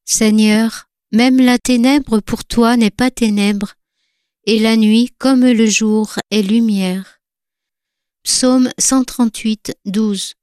Seigneur, même la ténèbre pour toi n'est pas ténèbre, et la nuit, comme le jour, est lumière. Psaume 138, 12.